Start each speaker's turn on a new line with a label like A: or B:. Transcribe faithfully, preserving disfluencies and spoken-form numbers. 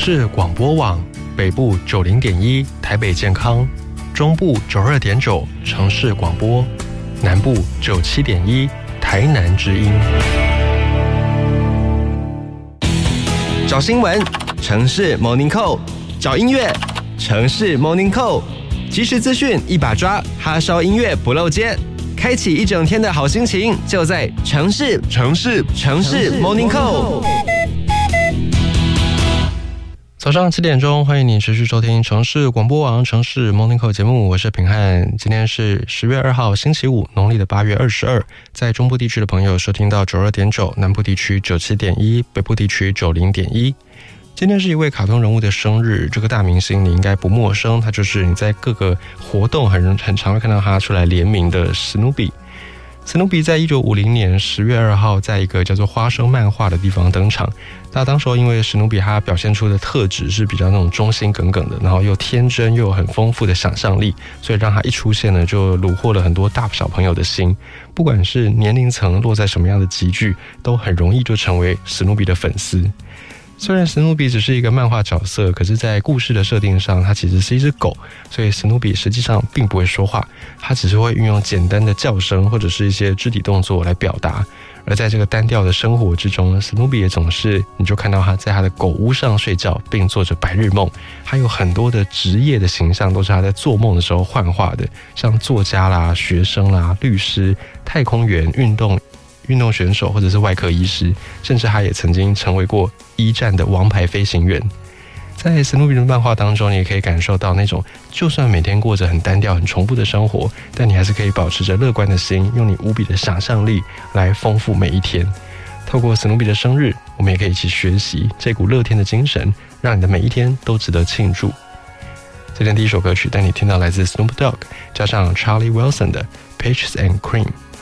A: 市广播网，北部九零点一台北健康，中部九二点九城市广播，南部九七点一台南之音。
B: 找新闻，城市 Morning Call； 找音乐，城市 Morning Call。即时资讯一把抓，哈烧音乐不漏接，开启一整天的好心情，就在城市城市城市 Morning Call。
A: 早上七点钟，欢迎你持续收听城市广播网城市 Morning Call 节目，我是品汉。今天是十月二号星期五，农历的八月二十二。在中部地区的朋友收听到九二点九，南部地区九七点一，北部地区九零点一。今天是一位卡通人物的生日，这个大明星你应该不陌生，他就是你在各个活动很很常会看到他出来联名的史努比。史努比在一九五零年十月二号在一个叫做花生漫画的地方登场。那当时候因为史努比他表现出的特质是比较那种忠心耿耿的，然后又天真又有很丰富的想象力，所以让他一出现呢就虏获了很多大小朋友的心，不管是年龄层落在什么样的集聚，都很容易就成为史努比的粉丝。虽然史努比只是一个漫画角色，可是在故事的设定上，它其实是一只狗，所以史努比实际上并不会说话，它只是会运用简单的叫声或者是一些肢体动作来表达。而在这个单调的生活之中，史努比也总是你就看到他在他的狗屋上睡觉，并做着白日梦。还有很多的职业的形象都是他在做梦的时候幻化的，像作家啦、学生啦、律师、太空员、运动运动选手或者是外科医师，甚至他也曾经成为过一战的王牌飞行员。在史努比的漫画当中，你也可以感受到那种就算每天过着很单调很重复的生活，但你还是可以保持着乐观的心，用你无比的想象力来丰富每一天。透过史努比的生日，我们也可以一起学习这股乐天的精神，让你的每一天都值得庆祝。这天第一首歌曲带你听到来自 Snoop Dogg 加上 Charlie Wilson 的 Peaches and Cream。